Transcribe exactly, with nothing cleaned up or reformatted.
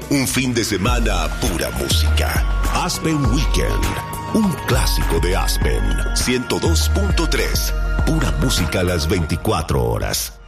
Un fin de semana pura música. Aspen Weekend. Un clásico de Aspen. ciento dos punto tres. Pura música a las veinticuatro horas.